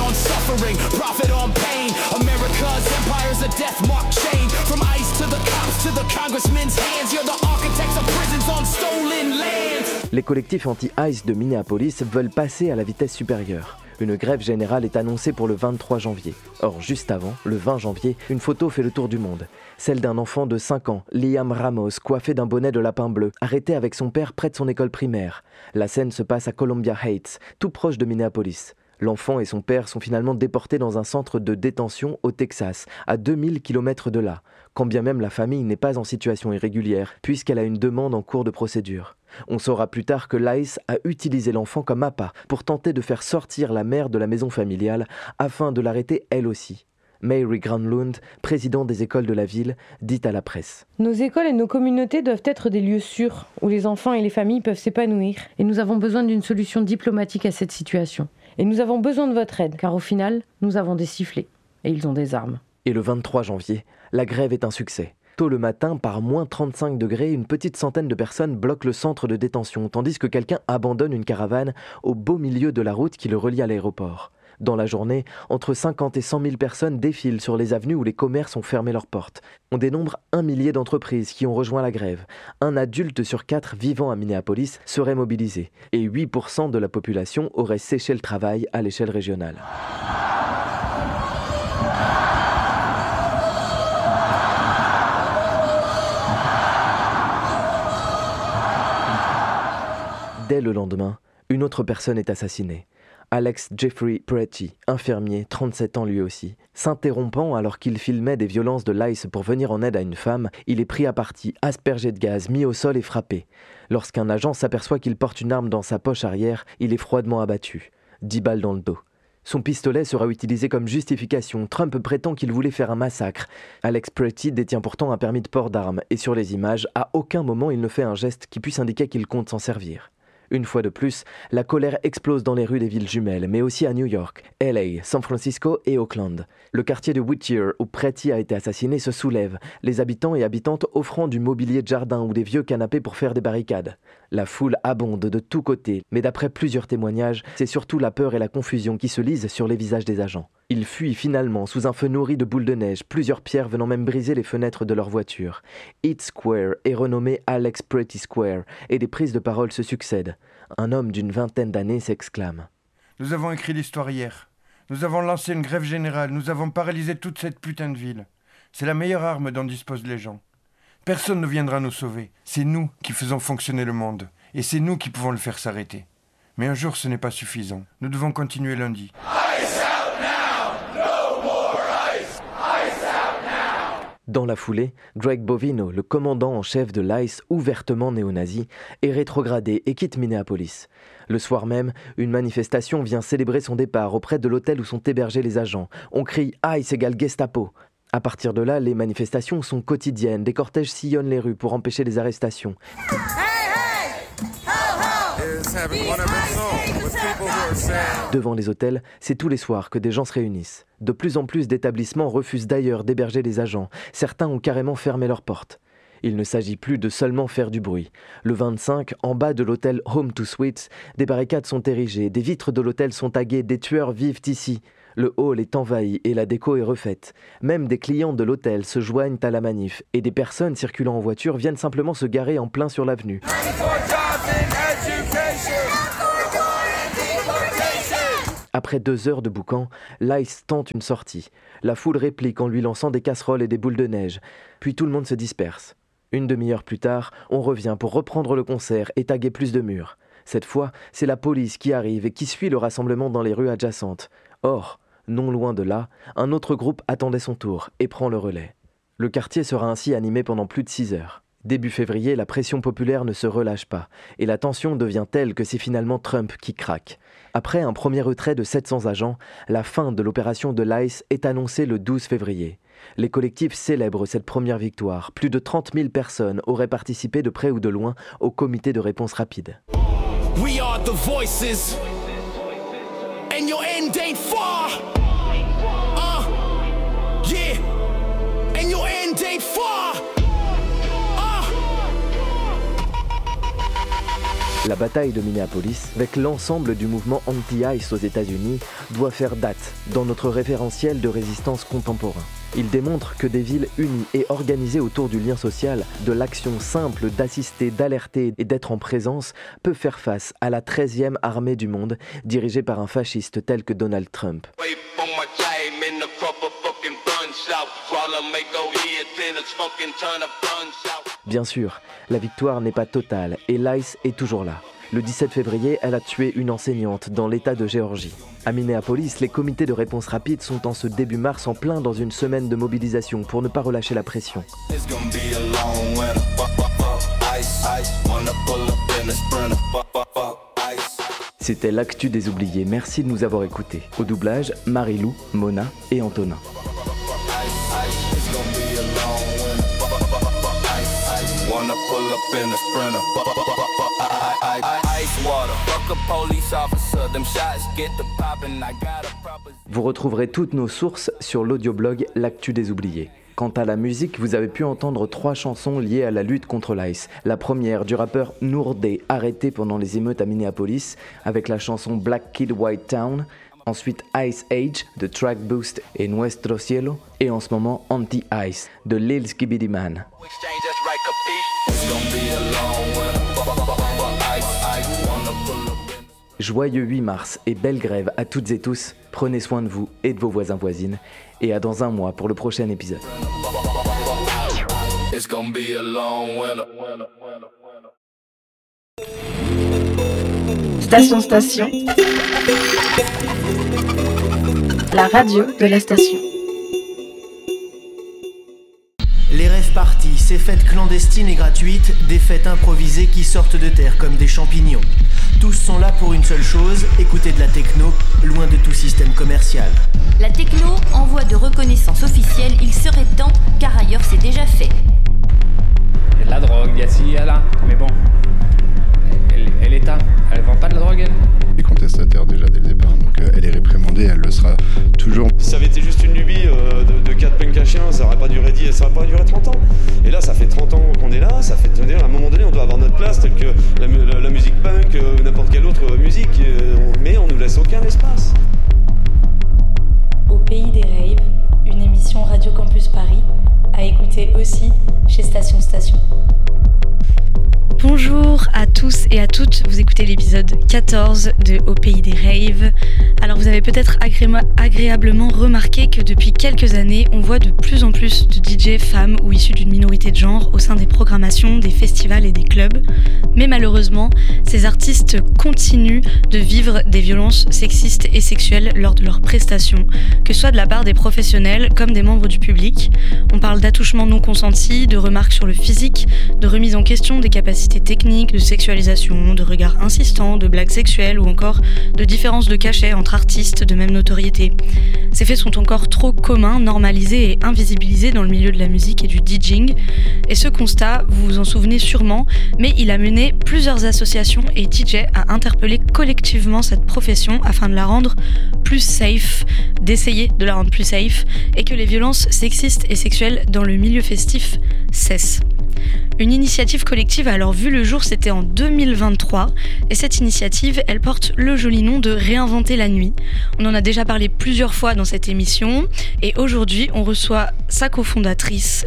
Les collectifs anti-ICE de Minneapolis veulent passer à la vitesse supérieure. Une grève générale est annoncée pour le 23 janvier. Or, juste avant, le 20 janvier, une photo fait le tour du monde. Celle d'un enfant de 5 ans, Liam Ramos, coiffé d'un bonnet de lapin bleu, arrêté avec son père près de son école primaire. La scène se passe à Columbia Heights, tout proche de Minneapolis. L'enfant et son père sont finalement déportés dans un centre de détention au Texas, à 2000 km de là, quand bien même la famille n'est pas en situation irrégulière, puisqu'elle a une demande en cours de procédure. On saura plus tard que Lice a utilisé l'enfant comme appât pour tenter de faire sortir la mère de la maison familiale afin de l'arrêter elle aussi. Mary Granlund, présidente des écoles de la ville, dit à la presse. Nos écoles et nos communautés doivent être des lieux sûrs où les enfants et les familles peuvent s'épanouir et nous avons besoin d'une solution diplomatique à cette situation. Et nous avons besoin de votre aide car au final, nous avons des sifflets et ils ont des armes. Et le 23 janvier, la grève est un succès. Tôt le matin, par moins 35 degrés, une petite centaine de personnes bloquent le centre de détention, tandis que quelqu'un abandonne une caravane au beau milieu de la route qui le relie à l'aéroport. Dans la journée, entre 50 et 100 000 personnes défilent sur les avenues où les commerces ont fermé leurs portes. On dénombre 1 millier d'entreprises qui ont rejoint la grève. Un adulte sur 4 vivant à Minneapolis serait mobilisé. Et 8% de la population aurait séché le travail à l'échelle régionale. Dès le lendemain, une autre personne est assassinée. Alex Jeffrey Pretty, infirmier, 37 ans lui aussi. S'interrompant alors qu'il filmait des violences de l'ICE pour venir en aide à une femme, il est pris à partie, aspergé de gaz, mis au sol et frappé. Lorsqu'un agent s'aperçoit qu'il porte une arme dans sa poche arrière, il est froidement abattu. 10 balles dans le dos. Son pistolet sera utilisé comme justification. Trump prétend qu'il voulait faire un massacre. Alex Pretty détient pourtant un permis de port d'armes et sur les images, à aucun moment il ne fait un geste qui puisse indiquer qu'il compte s'en servir. Une fois de plus, la colère explose dans les rues des villes jumelles, mais aussi à New York, LA, San Francisco et Oakland. Le quartier de Whittier, où Pretty a été assassiné, se soulève, les habitants et habitantes offrant du mobilier de jardin ou des vieux canapés pour faire des barricades. La foule abonde de tous côtés, mais d'après plusieurs témoignages, c'est surtout la peur et la confusion qui se lisent sur les visages des agents. Ils fuient finalement sous un feu nourri de boules de neige, plusieurs pierres venant même briser les fenêtres de leur voiture. Heat Square est renommé Alex Pretty Square et des prises de parole se succèdent. Un homme d'une vingtaine d'années s'exclame. Nous avons écrit l'histoire hier. Nous avons lancé une grève générale. Nous avons paralysé toute cette putain de ville. C'est la meilleure arme dont disposent les gens. Personne ne viendra nous sauver. C'est nous qui faisons fonctionner le monde. Et c'est nous qui pouvons le faire s'arrêter. Mais un jour, ce n'est pas suffisant. Nous devons continuer lundi. Dans la foulée, Greg Bovino, le commandant en chef de l'ICE ouvertement néo-nazi, est rétrogradé et quitte Minneapolis. Le soir même, une manifestation vient célébrer son départ auprès de l'hôtel où sont hébergés les agents. On crie « ICE égale Gestapo ». À partir de là, les manifestations sont quotidiennes. Des cortèges sillonnent les rues pour empêcher les arrestations. Devant les hôtels, c'est tous les soirs que des gens se réunissent. De plus en plus d'établissements refusent d'ailleurs d'héberger les agents. Certains ont carrément fermé leurs portes. Il ne s'agit plus de seulement faire du bruit. Le 25, en bas de l'hôtel Home to Suites, des barricades sont érigées, des vitres de l'hôtel sont taguées, des tueurs vivent ici. Le hall est envahi et la déco est refaite. Même des clients de l'hôtel se joignent à la manif et des personnes circulant en voiture viennent simplement se garer en plein sur l'avenue. Après 2 heures de boucan, l'ICE tente une sortie. La foule réplique en lui lançant des casseroles et des boules de neige. Puis tout le monde se disperse. Une demi-heure plus tard, on revient pour reprendre le concert et taguer plus de murs. Cette fois, c'est la police qui arrive et qui suit le rassemblement dans les rues adjacentes. Or, non loin de là, un autre groupe attendait son tour et prend le relais. Le quartier sera ainsi animé pendant plus de 6 heures. Début février, la pression populaire ne se relâche pas et la tension devient telle que c'est finalement Trump qui craque. Après un premier retrait de 700 agents, la fin de l'opération de l'ICE est annoncée le 12 février. Les collectifs célèbrent cette première victoire. Plus de 30 000 personnes auraient participé de près ou de loin au comité de réponse rapide. We are the voices, and your end ain't far. Yeah, and your end ain't far. La bataille de Minneapolis, avec l'ensemble du mouvement anti-ICE aux États-Unis, doit faire date dans notre référentiel de résistance contemporain. Il démontre que des villes unies et organisées autour du lien social, de l'action simple d'assister, d'alerter et d'être en présence, peut faire face à la 13e armée du monde, dirigée par un fasciste tel que Donald Trump. Bien sûr, la victoire n'est pas totale et l'ICE est toujours là. Le 17 février, elle a tué une enseignante dans l'État de Géorgie. À Minneapolis, les comités de réponse rapide sont en ce début mars en plein dans une semaine de mobilisation pour ne pas relâcher la pression. C'était l'actu des oubliés. Merci de nous avoir écoutés. Au doublage, Marie-Lou, Mona et Antonin. Wanna pull up in a sprinter. Ice water. Fuck a police officer. Them shots get the poppin'. I got a proper. Vous retrouverez toutes nos sources sur l'audioblog L'Actu des Oubliés. Quant à la musique, vous avez pu entendre 3 chansons liées à la lutte contre l'ICE. La première du rappeur Nourdé, arrêté pendant les émeutes à Minneapolis, avec la chanson Black Kid White Town. Ensuite Ice Age de Track Boost et Nuestro Cielo. Et en ce moment Anti-Ice de Lil Skibidi Man. Joyeux 8 mars et belle grève à toutes et tous. Prenez soin de vous et de vos voisins voisines. Et à dans un mois pour le prochain épisode. Station. La radio de la station. Les rêves partis, ces fêtes clandestines et gratuites, des fêtes improvisées qui sortent de terre comme des champignons. Tous sont là pour une seule chose, écouter de la techno, loin de tout système commercial. La techno en voie de reconnaissance officielle, il serait temps, car ailleurs c'est déjà fait. Il y a de la drogue, il y a ci, il y a là, mais bon, et l'État, elle vend pas de la drogue, elle ? Elle est contestataire déjà dès le départ, donc elle est réprimandée, elle le sera toujours. Si ça avait été juste une lubie de 4 punks à chiens, ça aurait pas duré 30 ans. Et là, ça fait 30 ans qu'on est là, à un moment donné, on doit avoir notre place, telle que la musique punk ou n'importe quelle autre musique, mais on nous laisse aucun espace. Au pays des raves, une émission Radio Campus Paris, à écouter aussi chez Station. Bonjour à tous et à toutes, vous écoutez l'épisode 14 de Au pays des raves. Alors vous avez peut-être agréablement remarqué que depuis quelques années, on voit de plus en plus de DJ femmes ou issues d'une minorité de genre au sein des programmations, des festivals et des clubs. Mais malheureusement, ces artistes continuent de vivre des violences sexistes et sexuelles lors de leurs prestations, que ce soit de la part des professionnels comme des membres du public. On parle d'attouchements non consentis, de remarques sur le physique, de remise en question des capacités techniques, de sexualisation, de regards insistants, de blagues sexuelles ou encore de différences de cachet entre artistes de même notoriété. Ces faits sont encore trop communs, normalisés et invisibilisés dans le milieu de la musique et du DJing. Et ce constat, vous vous en souvenez sûrement, mais il a mené plusieurs associations et DJ à interpeller collectivement cette profession afin de la rendre plus safe, d'essayer de la rendre plus safe, et que les violences sexistes et sexuelles dans le milieu festif cessent. Une initiative collective a alors vu le jour, c'était en 2023, et cette initiative, elle porte le joli nom de Réinventer la nuit. On en a déjà parlé plusieurs fois dans cette émission, et aujourd'hui, on reçoit la cofondatrice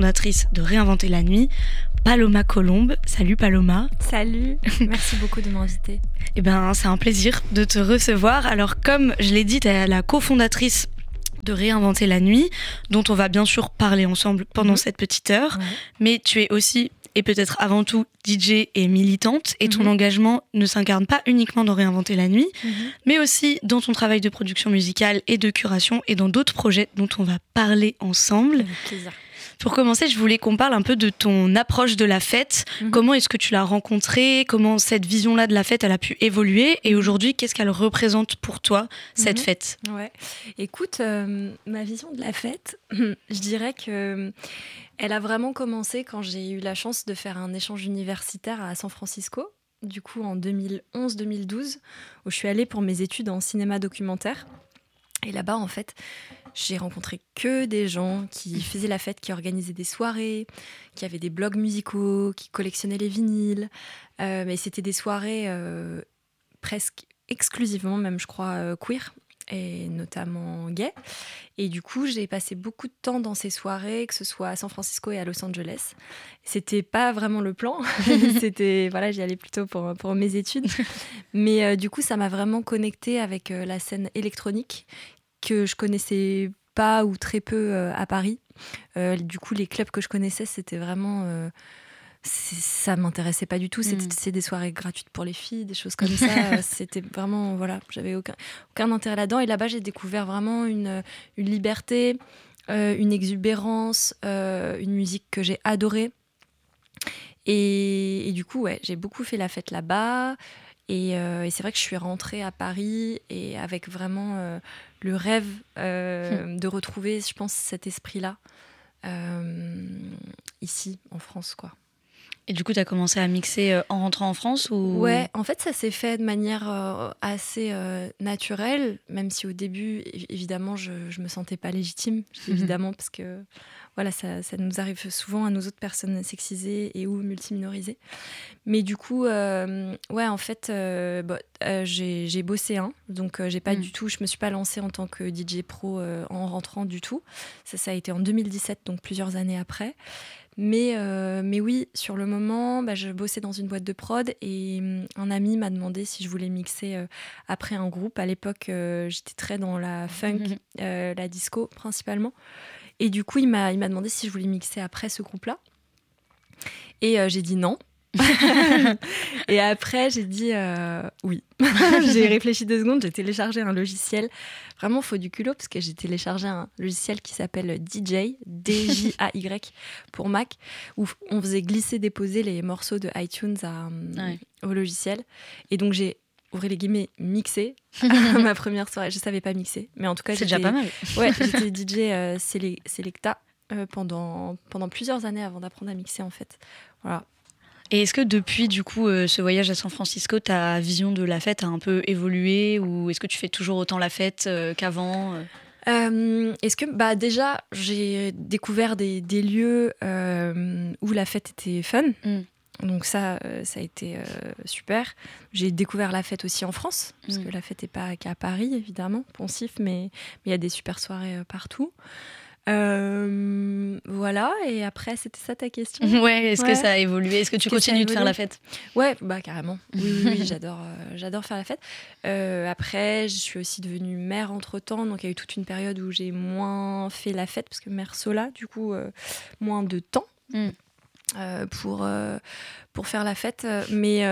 de Réinventer la nuit, Paloma Colombe. Salut Paloma. Salut, merci beaucoup de m'inviter. Eh ben, c'est un plaisir de te recevoir. Alors, comme je l'ai dit, tu es la cofondatrice de Réinventer la nuit, dont on va bien sûr parler ensemble pendant cette petite heure, mais tu es aussi, et peut-être avant tout, DJ et militante, et ton engagement ne s'incarne pas uniquement dans Réinventer la nuit, mais aussi dans ton travail de production musicale et de curation, et dans d'autres projets dont on va parler ensemble. Avec plaisir. Pour commencer, je voulais qu'on parle un peu de ton approche de la fête. Comment est-ce que tu l'as rencontrée ? Comment cette vision-là de la fête, elle a pu évoluer ? Et aujourd'hui, qu'est-ce qu'elle représente pour toi, cette fête ? Ouais. Écoute, ma vision de la fête, je dirais que elle a vraiment commencé quand j'ai eu la chance de faire un échange universitaire à San Francisco, du coup en 2011-2012, où je suis allée pour mes études en cinéma documentaire. Et là-bas, en fait, j'ai rencontré que des gens qui faisaient la fête, qui organisaient des soirées, qui avaient des blogs musicaux, qui collectionnaient les vinyles. Mais c'était des soirées presque exclusivement, même je crois, queer, et notamment gay. Et du coup, j'ai passé beaucoup de temps dans ces soirées, que ce soit à San Francisco et à Los Angeles. C'était pas vraiment le plan. J'y allais plutôt pour mes études. Mais du coup, ça m'a vraiment connectée avec la scène électronique, que je connaissais pas ou très peu à Paris. Du coup, les clubs que je connaissais, c'était vraiment... ça m'intéressait pas du tout. C'est des soirées gratuites pour les filles, des choses comme ça. C'était vraiment... Voilà, j'avais aucun intérêt là-dedans. Et là-bas, j'ai découvert vraiment une liberté, une exubérance, une musique que j'ai adorée. Et du coup, ouais, j'ai beaucoup fait la fête là-bas. Et c'est vrai que je suis rentrée à Paris et avec vraiment le rêve de retrouver, je pense, cet esprit-là ici, en France, quoi. Et du coup, tu as commencé à mixer en rentrant en France ou... Ouais, en fait, ça s'est fait de manière assez naturelle, même si au début, évidemment, je me sentais pas légitime, évidemment, parce que voilà, ça nous arrive souvent à nos autres personnes sexisées et ou multiminorisées. Mais du coup, ouais, en fait, j'ai bossé donc j'ai pas du tout, je me suis pas lancée en tant que DJ pro en rentrant du tout. Ça a été en 2017, donc plusieurs années après. Mais oui, sur le moment, je bossais dans une boîte de prod et un ami m'a demandé si je voulais mixer après un groupe. À l'époque, j'étais très dans la funk, la disco principalement. Et du coup, il m'a demandé si je voulais mixer après ce groupe-là. Et j'ai dit non. Et après, j'ai dit oui. J'ai réfléchi 2 secondes, j'ai téléchargé un logiciel. Vraiment, faut du culot parce que j'ai téléchargé un logiciel qui s'appelle DJ, DJAY pour Mac, où on faisait glisser-déposer les morceaux de iTunes au logiciel. Et donc, j'ai, ouvrez les guillemets, mixé ma première soirée. Je savais pas mixer, mais en tout cas, c'est déjà pas mal. Ouais, j'étais DJ Selecta pendant plusieurs années avant d'apprendre à mixer, en fait. Voilà. Et est-ce que depuis, du coup, ce voyage à San Francisco, ta vision de la fête a un peu évolué ou est-ce que tu fais toujours autant la fête qu'avant Est-ce que, déjà, j'ai découvert des lieux où la fête était fun. Donc ça a été super. J'ai découvert la fête aussi en France, parce que la fête n'est pas qu'à Paris, évidemment, Poncif, mais il y a des super soirées partout. Voilà, et après, c'était ça ta question? Ouais, est-ce que ça a évolué? Est-ce que tu continues de faire la fête? Ouais, carrément. Oui, j'adore faire la fête. Après, je suis aussi devenue mère entre-temps, donc il y a eu toute une période où j'ai moins fait la fête, parce que mère sola, du coup, moins de temps. Pour faire la fête. Mais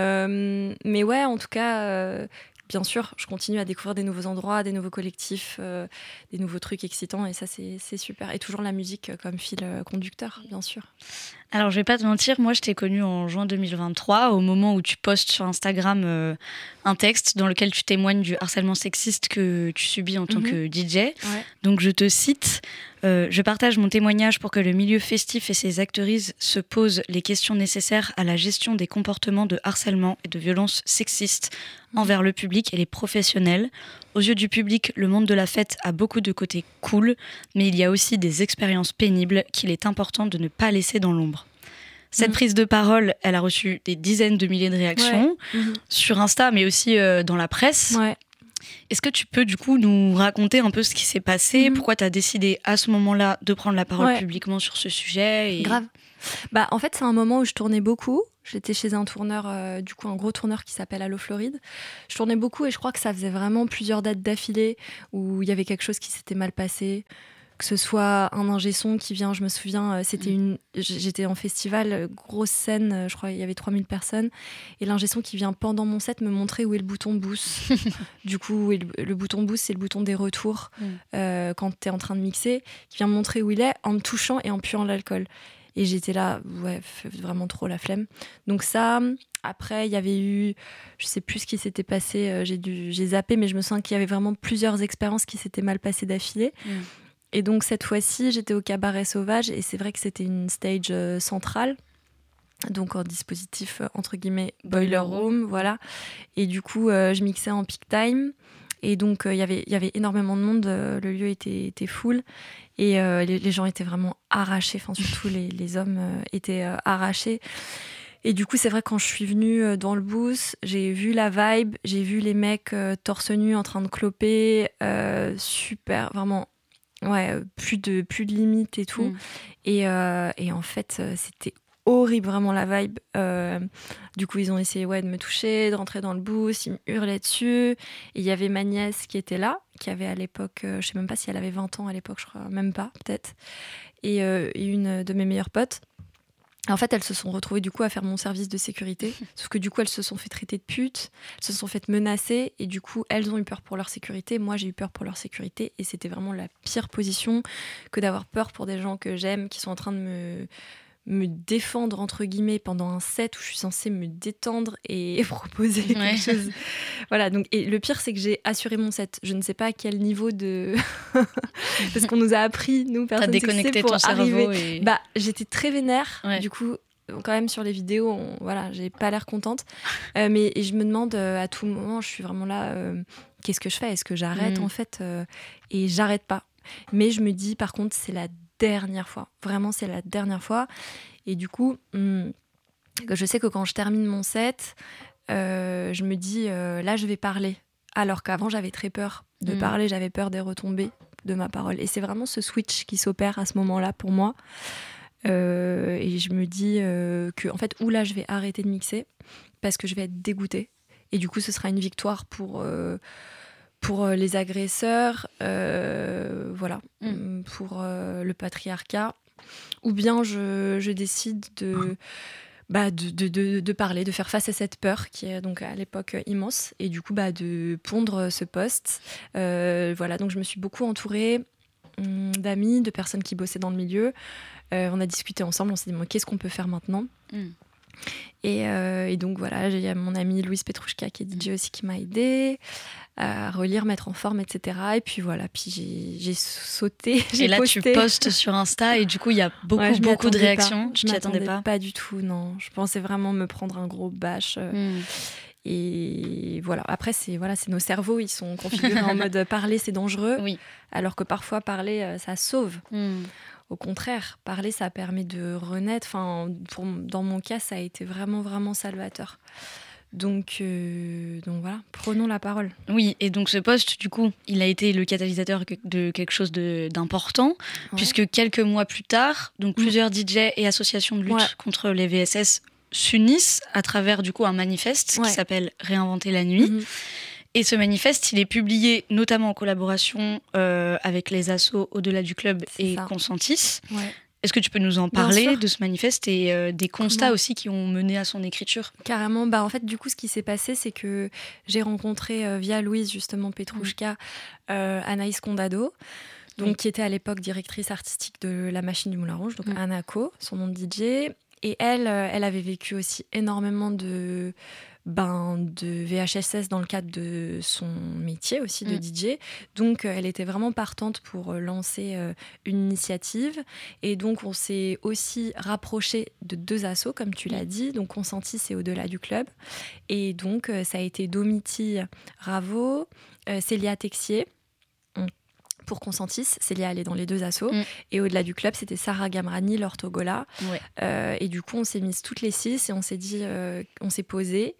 ouais, en tout cas, bien sûr, je continue à découvrir des nouveaux endroits, des nouveaux collectifs, des nouveaux trucs excitants, et ça, c'est super. Et toujours la musique comme fil conducteur, bien sûr. Alors, je vais pas te mentir, moi, je t'ai connue en juin 2023, au moment où tu postes sur Instagram un texte dans lequel tu témoignes du harcèlement sexiste que tu subis en tant que DJ. Ouais. Donc, je te cite... je partage mon témoignage pour que le milieu festif et ses actrices se posent les questions nécessaires à la gestion des comportements de harcèlement et de violences sexistes envers le public et les professionnels. Aux yeux du public, le monde de la fête a beaucoup de côtés cool, mais il y a aussi des expériences pénibles qu'il est important de ne pas laisser dans l'ombre. Cette prise de parole, elle a reçu des dizaines de milliers de réactions sur Insta, mais aussi dans la presse. Ouais. Est-ce que tu peux du coup nous raconter un peu ce qui s'est passé, pourquoi tu as décidé à ce moment-là de prendre la parole publiquement sur ce sujet Grave. En fait, c'est un moment où je tournais beaucoup. J'étais chez un tourneur, un gros tourneur qui s'appelle Allo Floride. Je tournais beaucoup et je crois que ça faisait vraiment plusieurs dates d'affilée où il y avait quelque chose qui s'était mal passé. Que ce soit un ingé son qui vient, je me souviens, j'étais en festival, grosse scène, je crois il y avait 3000 personnes, et l'ingé son qui vient pendant mon set me montrer où est le bouton boost. Du coup, le bouton boost, c'est le bouton des retours quand t'es en train de mixer, qui vient me montrer où il est en me touchant et en puant l'alcool. Et j'étais là, vraiment trop la flemme. Donc ça, après, il y avait eu, je sais plus ce qui s'était passé, j'ai zappé, mais je me sens qu'il y avait vraiment plusieurs expériences qui s'étaient mal passées d'affilée. Et donc cette fois-ci, j'étais au Cabaret Sauvage et c'est vrai que c'était une stage centrale, donc en dispositif entre guillemets boiler room, voilà. Et du coup, je mixais en peak time et donc il y avait énormément de monde, le lieu était full et les gens étaient vraiment arrachés, enfin surtout les hommes étaient arrachés. Et du coup, c'est vrai, quand je suis venue dans le booth, j'ai vu la vibe, j'ai vu les mecs torse nu en train de cloper, super, vraiment. Ouais, plus de limite et tout. Et en fait, c'était horrible, vraiment, la vibe. Du coup, ils ont essayé de me toucher, de rentrer dans le booth, ils me hurlaient dessus. Et il y avait ma nièce qui était là, qui avait à l'époque, je sais même pas si elle avait 20 ans à l'époque, je crois, même pas, peut-être. Et une de mes meilleures potes. En fait, elles se sont retrouvées du coup à faire mon service de sécurité. Sauf que du coup, elles se sont fait traiter de putes, elles se sont fait menacer et du coup, elles ont eu peur pour leur sécurité. Moi, j'ai eu peur pour leur sécurité et c'était vraiment la pire position que d'avoir peur pour des gens que j'aime, qui sont en train de me défendre entre guillemets pendant un set où je suis censée me détendre et proposer quelque chose. Voilà, donc et le pire c'est que j'ai assuré mon set. Je ne sais pas à quel niveau de parce qu'on nous a appris nous personnes sexisées pour arriver. J'étais très vénère. Du coup, quand même sur les vidéos, j'ai pas l'air contente. Mais je me demande à tout moment, je suis vraiment là, qu'est-ce que je fais ? Est-ce que j'arrête en fait ? Et j'arrête pas. Mais je me dis, par contre, c'est la dernière fois. Vraiment, c'est la dernière fois. Et du coup, je sais que quand je termine mon set, je me dis, là, je vais parler. Alors qu'avant, j'avais très peur de parler, j'avais peur des retombées de ma parole. Et c'est vraiment ce switch qui s'opère à ce moment-là pour moi. Et je me dis que, en fait, là, je vais arrêter de mixer parce que je vais être dégoûtée. Et du coup, ce sera une victoire pour les agresseurs, pour le patriarcat. Ou bien je décide de parler, de faire face à cette peur qui est donc à l'époque immense, et du coup de pondre ce post. Donc je me suis beaucoup entourée d'amis, de personnes qui bossaient dans le milieu. On a discuté ensemble, on s'est dit qu'est-ce qu'on peut faire maintenant. Et donc il y a mon amie Louise Petrouchka qui est DJ aussi qui m'a aidée à relire, mettre en forme, etc. Et puis j'ai sauté, j'ai posté. Et là tu postes sur Insta et du coup il y a beaucoup de réactions. Je m'y attendais pas du tout, non. Je pensais vraiment me prendre un gros bâche. Et voilà, après c'est nos cerveaux, ils sont configurés en mode parler c'est dangereux, alors que parfois parler ça sauve. Au contraire, parler, ça permet de renaître. Dans mon cas, ça a été vraiment, vraiment salvateur. Donc voilà, prenons la parole. Oui, et donc ce post, du coup, il a été le catalyseur de quelque chose d'important, puisque quelques mois plus tard, donc plusieurs DJ et associations de lutte contre les VSS s'unissent à travers du coup un manifeste qui s'appelle Réinventer la nuit. Et ce manifeste, il est publié notamment en collaboration avec les assos Au-delà du club et Consentis. Est-ce que tu peux nous en parler de ce manifeste et des constats aussi qui ont mené à son écriture ? Carrément. En fait, du coup, ce qui s'est passé, c'est que j'ai rencontré via Louise, justement, Petrouchka, Anaïs Condado, qui était à l'époque directrice artistique de La Machine du Moulin Rouge, donc Anako, son nom de DJ. Et elle avait vécu aussi énormément de VHSS dans le cadre de son métier aussi de DJ. Donc, elle était vraiment partante pour lancer une initiative. Et donc, on s'est aussi rapproché de 2 assos, comme tu l'as dit. Donc, Consentis et Au-delà du club. Et donc, ça a été Domiti Ravo, Célia Texier. Pour Consentis, Célia, elle est dans les 2 assos. Et Au-delà du club, c'était Sarah Gamrani, Laure Togola. Et du coup, on s'est mises toutes les 6 et on s'est dit, on s'est posé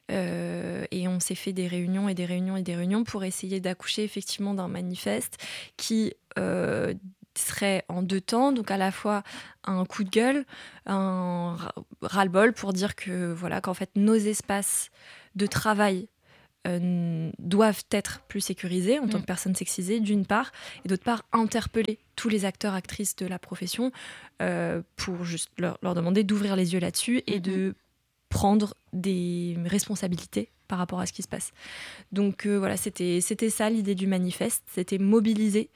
et on s'est fait des réunions et des réunions et des réunions pour essayer d'accoucher effectivement d'un manifeste qui serait en 2 temps, donc à la fois un coup de gueule, un ras-le-bol pour dire qu'en fait, nos espaces de travail doivent être plus sécurisés en tant que personnes sexisées, d'une part, et d'autre part, interpeller tous les acteurs, actrices de la profession pour juste leur demander d'ouvrir les yeux là-dessus et de prendre des responsabilités par rapport à ce qui se passe. Donc c'était ça l'idée du manifeste, c'était mobiliser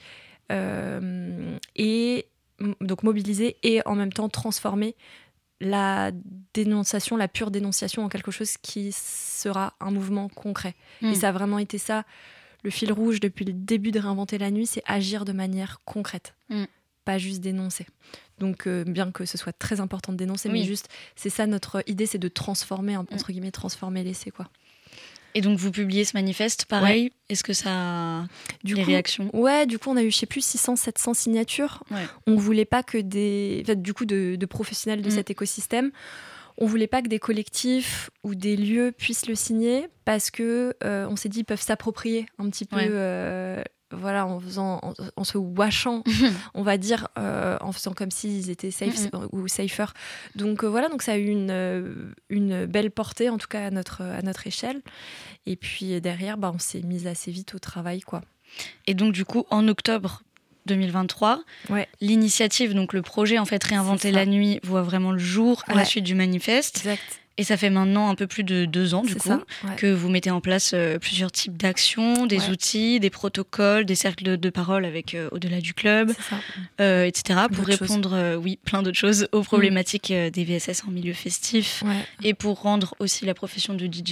et en même temps transformer la dénonciation, la pure dénonciation en quelque chose qui sera un mouvement concret. Et ça a vraiment été ça, le fil rouge depuis le début de Réinventer la nuit, c'est agir de manière concrète, pas juste dénoncer. Donc bien que ce soit très important de dénoncer, mais juste, c'est ça notre idée, c'est de transformer, entre guillemets, transformer l'essai, quoi. Et donc, vous publiez ce manifeste, pareil. Est-ce que ça a des réactions ? Ouais, du coup, on a eu, je sais plus, 600, 700 signatures. On voulait pas que de professionnels de cet écosystème, on voulait pas que des collectifs ou des lieux puissent le signer parce que on s'est dit, ils peuvent s'approprier un petit peu... en se washant, on va dire, en faisant comme s'ils étaient safe ou safer. Donc donc ça a eu une belle portée, en tout cas à notre échelle. Et puis derrière, on s'est mis assez vite au travail, quoi. Et donc du coup, en octobre 2023, l'initiative, donc le projet en fait Réinventer la nuit, voit vraiment le jour à la suite du manifeste. Exact. Et ça fait maintenant un peu plus de 2 ans, du coup, que vous mettez en place plusieurs types d'actions, des outils, des protocoles, des cercles de parole avec Au-delà du club, etc. pour répondre, plein d'autres choses, aux problématiques des VSS en milieu festif et pour rendre aussi la profession de DJ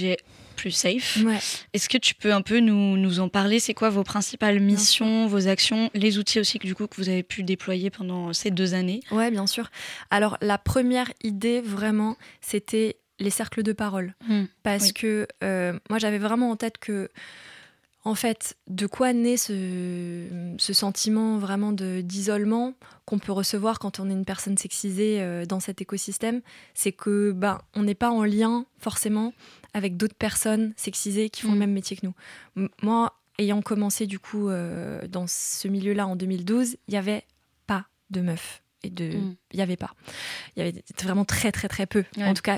plus safe. Est-ce que tu peux un peu nous en parler? C'est quoi vos principales missions, vos actions, les outils aussi que vous avez pu déployer pendant ces 2 années? Ouais, bien sûr. Alors la première idée vraiment, c'était les cercles de parole. Parce que moi j'avais vraiment en tête que, en fait, de quoi naît ce sentiment vraiment d'isolement qu'on peut recevoir quand on est une personne sexisée dans cet écosystème, c'est que on n'est pas en lien forcément avec d'autres personnes sexisées qui font le même métier que nous. Moi, ayant commencé du coup dans ce milieu-là en 2012, il n'y avait pas de meufs. Il n'y avait pas. Il y avait vraiment très très très peu. En tout cas,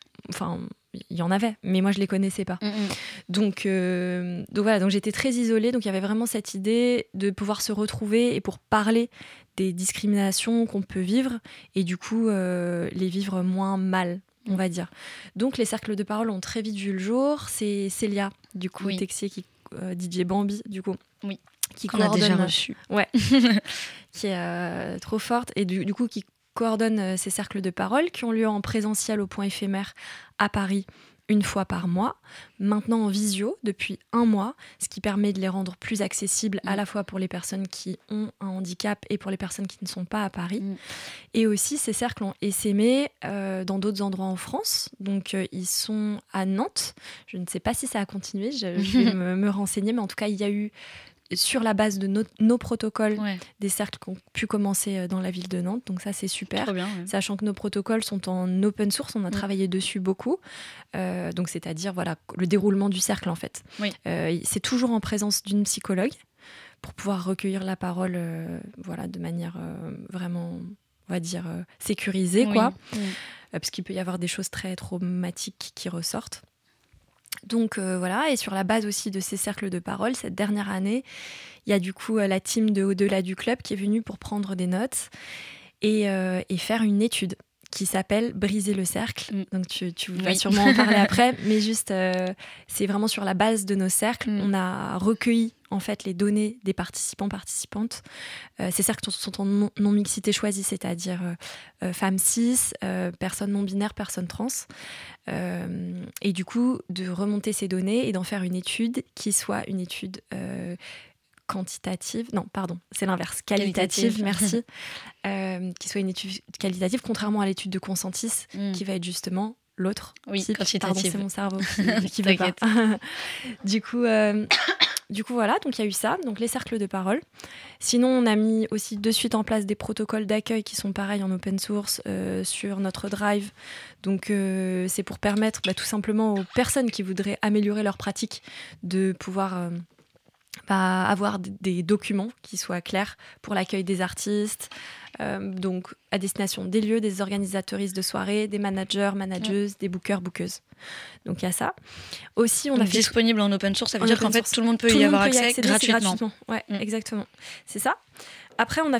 il y en avait, mais moi je les connaissais pas. Donc voilà, donc j'étais très isolée. Donc il y avait vraiment cette idée de pouvoir se retrouver et pour parler des discriminations qu'on peut vivre et du coup les vivre moins mal, on va dire. Donc les cercles de parole ont très vite vu le jour. C'est Célia, du coup, Texier, DJ Bambi, du coup. Oui. Qui qu'on a déjà reçu. Ouais. Qui est trop forte et du coup qui coordonne ces cercles de parole qui ont lieu en présentiel au point éphémère à Paris 1 fois par mois, maintenant en visio depuis 1 mois, ce qui permet de les rendre plus accessibles à la fois pour les personnes qui ont un handicap et pour les personnes qui ne sont pas à Paris. Et aussi, ces cercles ont essaimé dans d'autres endroits en France. Donc, ils sont à Nantes. Je ne sais pas si ça a continué, je vais me renseigner, mais en tout cas, il y a eu sur la base de nos protocoles, des cercles qui ont pu commencer dans la ville de Nantes. Donc ça, c'est super. Bien, sachant que nos protocoles sont en open source, on a travaillé dessus beaucoup. Donc c'est-à-dire le déroulement du cercle, en fait. C'est toujours en présence d'une psychologue pour pouvoir recueillir la parole de manière vraiment, on va dire, sécurisée, parce qu'il peut y avoir des choses très traumatiques qui ressortent. Donc et sur la base aussi de ces cercles de parole, cette dernière année, il y a du coup la team de Au-delà du club qui est venue pour prendre des notes et faire une étude qui s'appelle Briser le cercle. Donc tu vas sûrement en parler après, mais juste c'est vraiment sur la base de nos cercles. On a recueilli en fait les données des participantes. Ces cercles sont en non-mixité choisie, c'est-à-dire femmes cis, personnes non-binaires, personnes trans. Et du coup, de remonter ces données et d'en faire une étude qui soit une étude quantitative, non, pardon, c'est l'inverse, qualitative, merci, qui soit une étude qualitative, contrairement à l'étude de Consentis, qui va être justement l'autre type. Quantitative. Pardon, c'est mon cerveau qui veut pas. Du coup, voilà, donc il y a eu ça, donc les cercles de parole. Sinon, on a mis aussi de suite en place des protocoles d'accueil qui sont pareils en open source sur notre Drive. Donc, c'est pour permettre tout simplement aux personnes qui voudraient améliorer leur pratique de pouvoir avoir des documents qui soient clairs pour l'accueil des artistes, donc à destination des lieux, des organisateuristes de soirées, des managers, manageuses, des bookers, bookeuses. Donc il y a ça. Aussi, on a fait disponible en open source, ça veut dire qu'en fait tout le monde peut y avoir accès gratuitement. Ouais, exactement. C'est ça. Après, on a